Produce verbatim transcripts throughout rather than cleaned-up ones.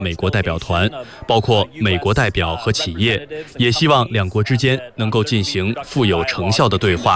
美国代表团，包括美国代表和企业，也希望两国之间能够进行富有成效的对话。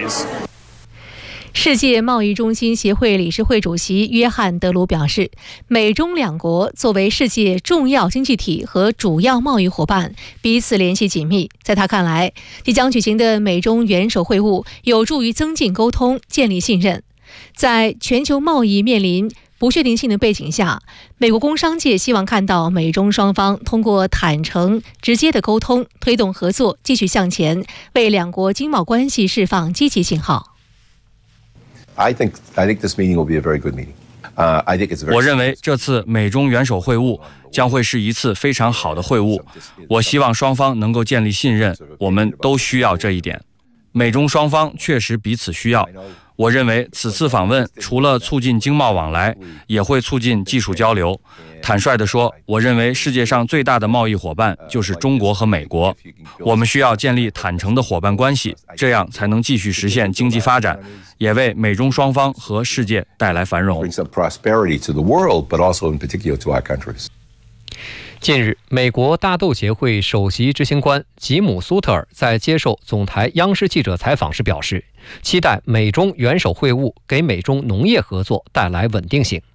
世界贸易中心协会理事会主席约翰·德鲁表示，美中两国作为世界重要经济体和主要贸易伙伴，彼此联系紧密。在他看来，即将举行的美中元首会晤有助于增进沟通，建立信任。在全球贸易面临不确定性的背景下，美国工商界希望看到美中双方通过坦诚、直接的沟通，推动合作继续向前，为两国经贸关系释放积极信号。 I think I think this meeting will be a very good meeting. Uh, I think it's a very. 我认为这次美中元首会晤将会是一次非常好的会晤。我希望双方能够建立信任，我们都需要这一点。美中双方确实彼此需要。我认为此次访问除了促进经贸往来，也会促进技术交流。坦率地说，我认为世界上最大的贸易伙伴就是中国和美国。我们需要建立坦诚的伙伴关系，这样才能继续实现经济发展，也为美中双方和世界带来繁荣。 近日，美国大豆协会首席执行官吉姆·苏特尔在接受总台央视记者采访时表示，期待美中元首会晤给美中农业合作带来稳定性。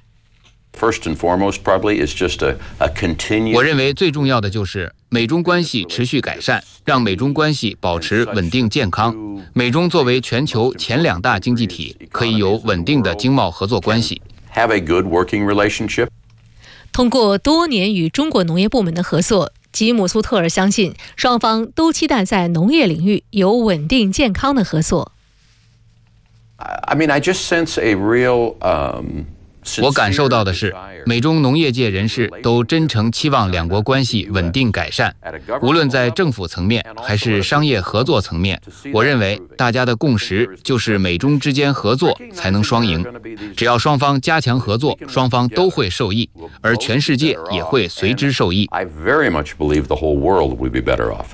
我认为最重要的就是美中关系持续改善，让美中关系保持稳定健康。美中作为全球前两大经济体，可以有稳定的经贸合作关系。 通过多年与中国农业部门的合作，吉姆·苏特尔相信双方都期待在农业领域有稳定健康的合作。 I mean, I just sense a real, um, 我感受到的是，美中农业界人士都真诚期望两国关系稳定改善，无论在政府层面还是商业合作层面。我认为大家的共识就是美中之间合作才能双赢，只要双方加强合作，双方都会受益，而全世界也会随之受益。 I very much believe the whole world will be better off.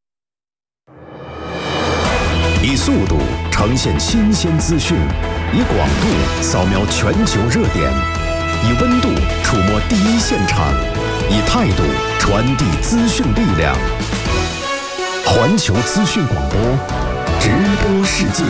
以速度呈现新鲜资讯，以广度扫描全球热点，以温度触摸第一现场，以态度传递资讯力量。环球资讯广播，直播世界。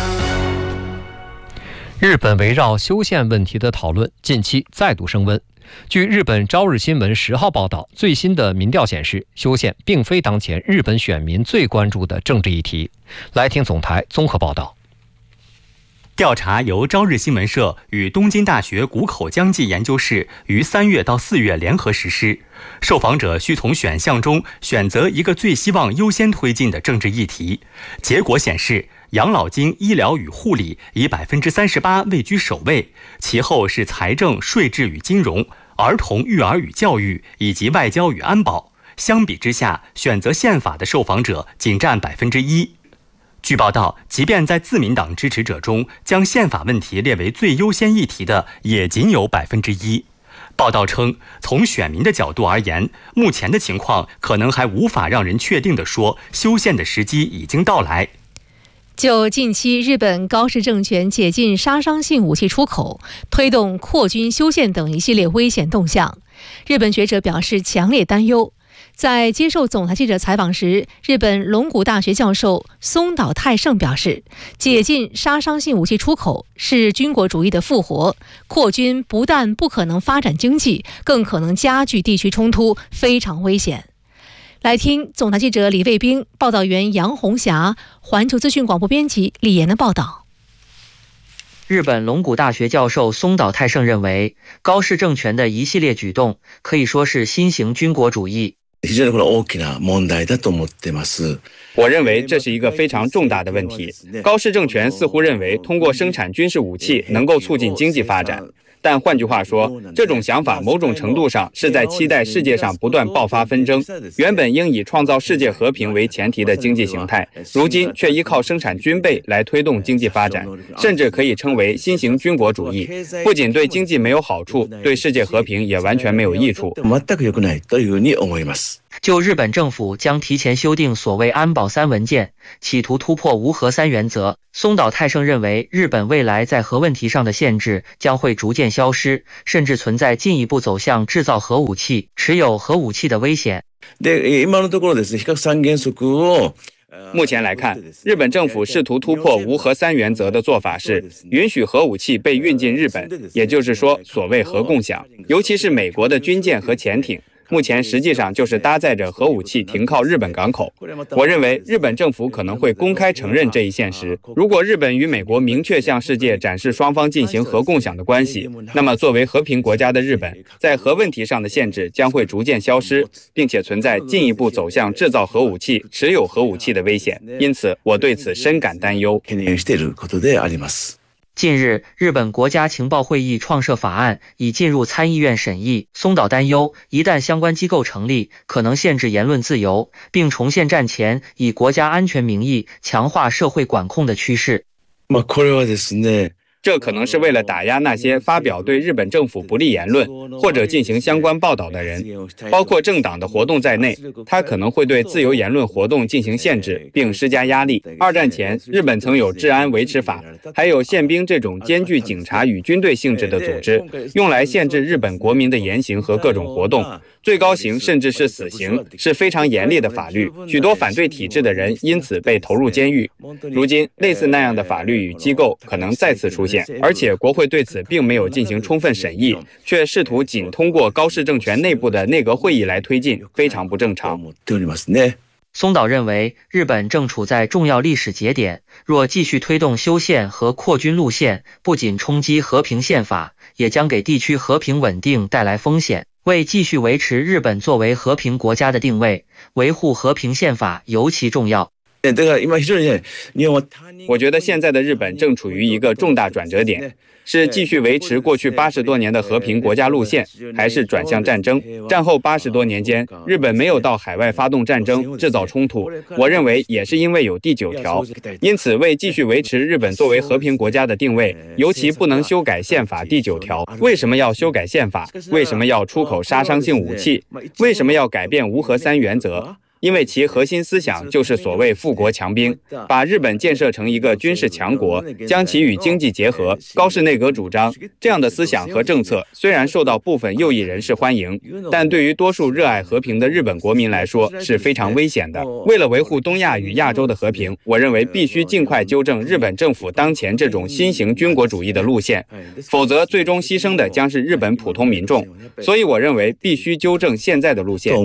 日本围绕修宪问题的讨论近期再度升温。据日本朝日新闻十号报道，最新的民调显示，修宪并非当前日本选民最关注的政治议题。来听总台综合报道。 调查由朝日新闻社与东京大学谷口将纪研究室于三月到四月联合实施。受访者需从选项中选择一个最希望优先推进的政治议题。结果显示，养老金、医疗与护理以百分之三十八位居首位，其后是财政、税制与金融、儿童、育儿与教育以及外交与安保。相比之下，选择宪法的受访者仅占百分之一。据报道，即便在自民党支持者中，将宪法问题列为最优先议题的也仅有百分之一。报道称，从选民的角度而言，目前的情况可能还无法让人确定地说修宪的时机已经到来。 就近期日本高市政权解禁杀伤性武器出口、推动扩军修宪等一系列危险动向，日本学者表示强烈担忧。在接受总台记者采访时，日本龙谷大学教授松岛泰胜表示，解禁杀伤性武器出口是军国主义的复活，扩军不但不可能发展经济，更可能加剧地区冲突，非常危险。来听总台记者李卫兵、报道员杨红霞、环球资讯广播编辑李岩的报道。 日本龙谷大学教授松岛泰胜认为，高市政权的一系列举动可以说是新型军国主义。 我认为这是一个非常重大的问题。高市政权似乎认为通过生产军事武器能够促进经济发展，但换句话说，这种想法某种程度上是在期待世界上不断爆发纷争。原本应以创造世界和平为前提的经济形态，如今却依靠生产军备来推动经济发展，甚至可以称为新型军国主义。不仅对经济没有好处，对世界和平也完全没有益处。 就日本政府将提前修订所谓安保三文件，企图突破无核三原则，松岛泰盛认为日本未来在核问题上的限制将会逐渐消失，甚至存在进一步走向制造核武器、持有核武器的危险。 目前来看，日本政府试图突破无核三原则的做法是允许核武器被运进日本，也就是说所谓核共享，尤其是美国的军舰和潜艇。目前实际上就是搭载着核武器停靠日本港口。我认为日本政府可能会公开承认这一现实。如果日本与美国明确向世界展示双方进行核共享的关系，那么作为和平国家的日本，在核问题上的限制将会逐渐消失，并且存在进一步走向制造核武器、持有核武器的危险。因此，我对此深感担忧。 近日，日本国家情报会议创设法案已进入参议院审议。松岛担忧，一旦相关机构成立，可能限制言论自由，并重现战前以国家安全名义强化社会管控的趋势。 这可能是为了打压那些发表对日本政府不利言论或者进行相关报道的人，包括政党的活动在内，它可能会对自由言论活动进行限制并施加压力。二战前，日本曾有治安维持法，还有宪兵这种兼具警察与军队性质的组织，用来限制日本国民的言行和各种活动。最高刑甚至是死刑，是非常严厉的法律，许多反对体制的人因此被投入监狱。如今，类似那样的法律与机构可能再次出现，而且国会对此并没有进行充分审议，却试图仅通过高市政权内部的内阁会议来推进，非常不正常。 松岛认为，日本正处在重要历史节点，若继续推动修宪和扩军路线，不仅冲击和平宪法，也将给地区和平稳定带来风险。为继续维持日本作为和平国家的定位，维护和平宪法尤其重要。 我觉得现在的日本正处于一个重大转折点，是继续维持过去八十多年的和平国家路线，还是转向战争？战后八十多年间，日本没有到海外发动战争、制造冲突，我认为也是因为有第九条。因此，为继续维持日本作为和平国家的定位，尤其不能修改宪法第九条。为什么要修改宪法？为什么要出口杀伤性武器？为什么要改变无核三原则？因为其核心思想就是所谓富国强兵，把日本建设成一个军事强国，将其与经济结合。高市内阁主张这样的思想和政策虽然受到部分右翼人士欢迎，但对于多数热爱和平的日本国民来说是非常危险的。为了维护东亚与亚洲的和平，我认为必须尽快纠正日本政府当前这种新型军国主义的路线，否则最终牺牲的将是日本普通民众。所以我认为必须纠正现在的路线。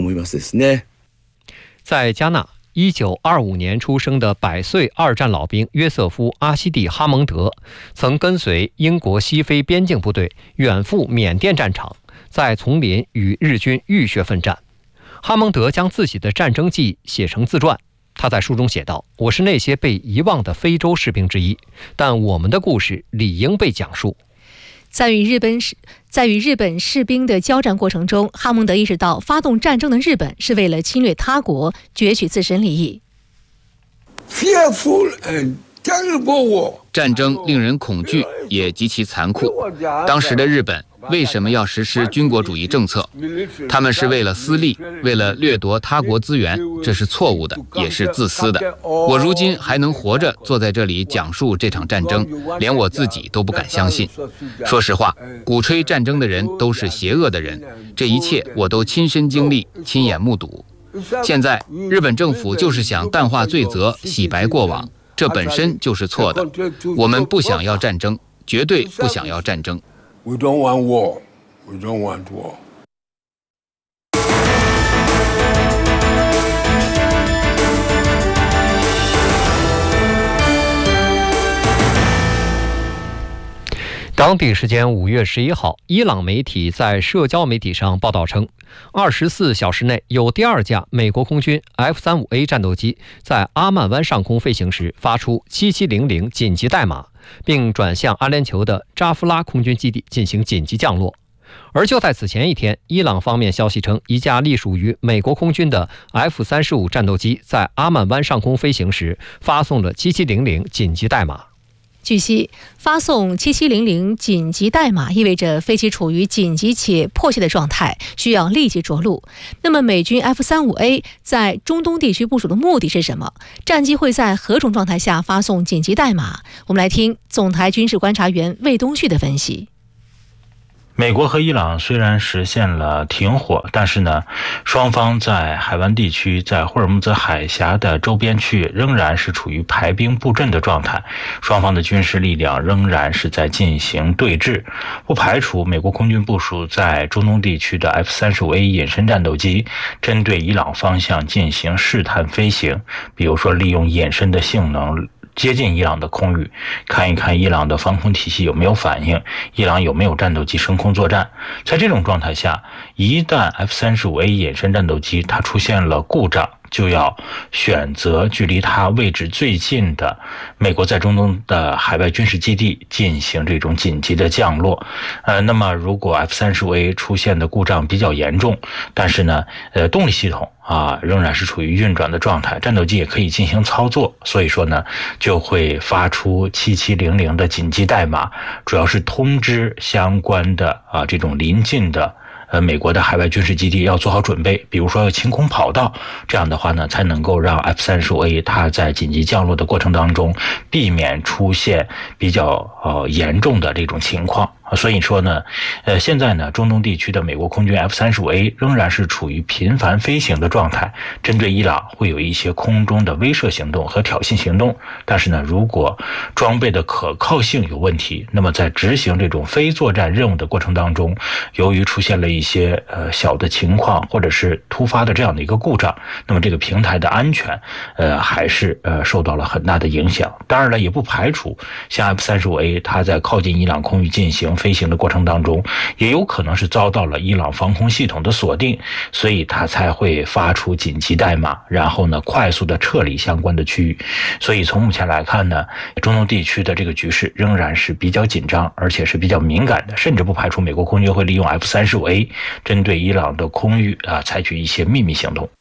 在加纳，一九二五年出生的百岁二战老兵约瑟夫·阿西蒂·哈蒙德，曾跟随英国西非边境部队远赴缅甸战场，在丛林与日军浴血奋战。哈蒙德将自己的战争记忆写成自传，他在书中写道：“我是那些被遗忘的非洲士兵之一，但我们的故事理应被讲述。” 在与日本士在与日本士兵的交战过程中，哈蒙德意识到发动战争的日本是为了侵略他国，攫取自身利益。 战争令人恐惧，也极其残酷。当时的日本为什么要实施军国主义政策？他们是为了私利，为了掠夺他国资源，这是错误的，也是自私的。我如今还能活着坐在这里讲述这场战争，连我自己都不敢相信。说实话，鼓吹战争的人都是邪恶的人，这一切我都亲身经历，亲眼目睹。现在日本政府就是想淡化罪责，洗白过往，这本身就是错的。我们不想要战争，绝对不想要战争。We don't want war. We don't want war. 当地时间五月十一号，伊朗媒体在社交媒体上报道称，二十四小时内有第二架美国空军 F 三十五 A 战斗机在阿曼湾上空飞行时发出七七零零紧急代码，并转向阿联酋的扎夫拉空军基地进行紧急降落。而就在此前一天，伊朗方面消息称，一架隶属于美国空军的 F 三十五 战斗机在阿曼湾上空飞行时发送了七七零零紧急代码。 据悉，发送七七零零紧急代码意味着飞机处于紧急且迫切的状态，需要立即着陆。那么，美军 F 三十五 A 在中东地区部署的目的是什么？战机会在何种状态下发送紧急代码？我们来听总台军事观察员魏东旭的分析。 美国和伊朗虽然实现了停火，但是呢，双方在海湾地区，在霍尔木兹海峡的周边区域仍然是处于排兵布阵的状态，双方的军事力量仍然是在进行对峙，不排除美国空军部署在中东地区的 F 三十五 A 隐身战斗机针对伊朗方向进行试探飞行，比如说利用隐身的性能接近伊朗的空域，看一看伊朗的防空体系有没有反应，伊朗有没有战斗机升空作战。在这种状态下，一旦 F 三十五 A 隐身战斗机它出现了故障，就要选择距离它位置最近的美国在中东的海外军事基地进行这种紧急的降落。呃，那么如果 F 三十五 A 出现的故障比较严重，但是呢，呃，动力系统啊仍然是处于运转的状态，战斗机也可以进行操作，所以说呢，就会发出七七零零的紧急代码，主要是通知相关的啊这种临近的呃，美国的海外军事基地要做好准备，比如说要清空跑道，这样的话呢，才能够让 F 三十五 A 它在紧急降落的过程当中，避免出现比较呃严重的这种情况。所以说呢，呃，现在呢，中东地区的美国空军 F 三十五 A 仍然是处于频繁飞行的状态，针对伊朗会有一些空中的威慑行动和挑衅行动。但是呢，如果装备的可靠性有问题，那么在执行这种非作战任务的过程当中，由于出现了一些呃小的情况或者是突发的这样的一个故障，那么这个平台的安全呃还是呃受到了很大的影响。当然了，也不排除像 F 三十五 A 它在靠近伊朗空域进行飞行的过程当中，也有可能是遭到了伊朗防空系统的锁定，所以它才会发出紧急代码，然后呢快速的撤离相关的区域。所以从目前来看呢，中东地区的这个局势仍然是比较紧张，而且是比较敏感的，甚至不排除美国空军会利用 F 三十五 A 针对伊朗的空域啊采取一些秘密行动。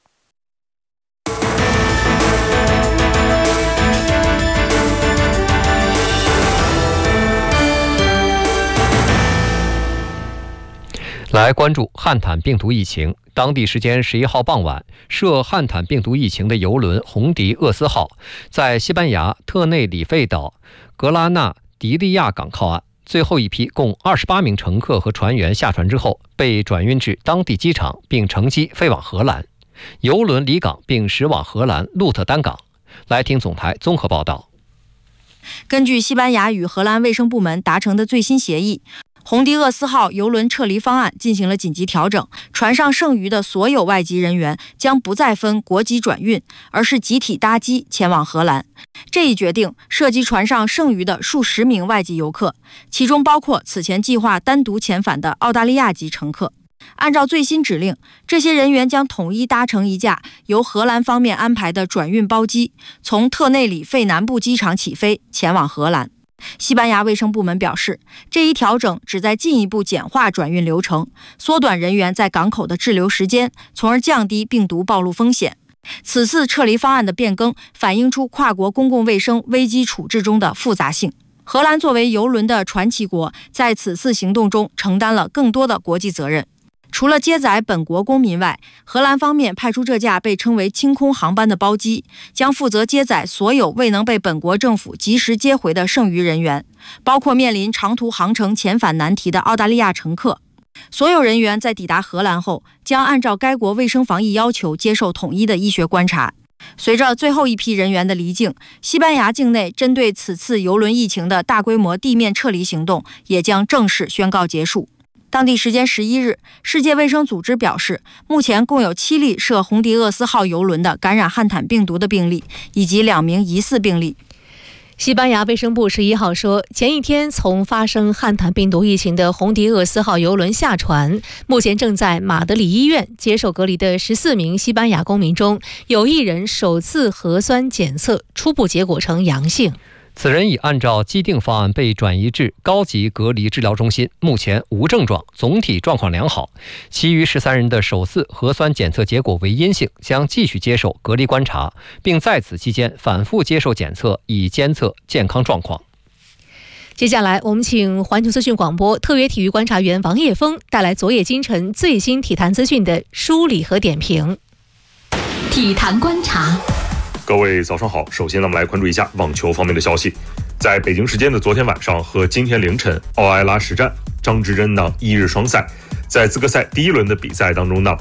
来关注汉坦病毒疫情。当地时间十一号傍晚，涉汉坦病毒疫情的邮轮红迪厄斯号在西班牙特内里费岛格拉纳迪利亚港靠岸，最后一批共二十八名乘客和船员下船之后，被转运至当地机场，并乘机飞往荷兰。邮轮离港并驶往荷兰鹿特丹港。来听总台综合报道。 根据西班牙与荷兰卫生部门达成的最新协议，红迪厄斯号邮轮撤离方案进行了紧急调整，船上剩余的所有外籍人员将不再分国籍转运，而是集体搭机前往荷兰。这一决定涉及船上剩余的数十名外籍游客，其中包括此前计划单独遣返的澳大利亚籍乘客。按照最新指令，这些人员将统一搭乘一架由荷兰方面安排的转运包机，从特内里费南部机场起飞，前往荷兰。西班牙卫生部门表示，这一调整旨在进一步简化转运流程，缩短人员在港口的滞留时间，从而降低病毒暴露风险。此次撤离方案的变更反映出跨国公共卫生危机处置中的复杂性。荷兰作为邮轮的传奇国，在此次行动中承担了更多的国际责任。除了接载本国公民外，荷兰方面派出这架被称为清空航班的包机，将负责接载所有未能被本国政府及时接回的剩余人员，包括面临长途航程遣返难题的澳大利亚乘客。所有人员在抵达荷兰后，将按照该国卫生防疫要求接受统一的医学观察。随着最后一批人员的离境，西班牙境内针对此次邮轮疫情的大规模地面撤离行动也将正式宣告结束。当地时间十一日，世界卫生组织表示，目前共有七例涉红迪厄斯号邮轮的感染汉坦病毒的病例，以及两名疑似病例。 西班牙卫生部十一号说，前一天从发生汉坦病毒疫情的红迪厄斯号邮轮下船，目前正在马德里医院接受隔离的十四名西班牙公民中，有一人首次核酸检测初步结果呈阳性。 此人已按照既定方案被转移至高级隔离治疗中心，目前无症状，总体状况良好。其余十三人的首次核酸检测结果为阴性，将继续接受隔离观察，并在此期间反复接受检测，以监测健康状况。 接下来，我们请环球资讯广播特约体育观察员王叶峰带来昨夜今晨最新体坛资讯的梳理和点评。 体坛观察， 各位早上好。首先，我们来关注一下网球方面的消息。在北京时间的昨天晚上和今天凌晨，奥埃拉实战张之臻呢一日双赛。在资格赛第一轮的比赛当中呢，